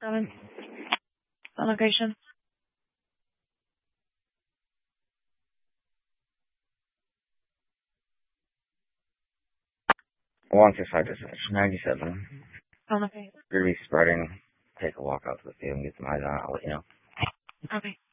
Robin, on location. 165 dispatch, 97. On location. You're going to be spreading. Take a walk out to the field and get some eyes on it. I'll let you know. Okay.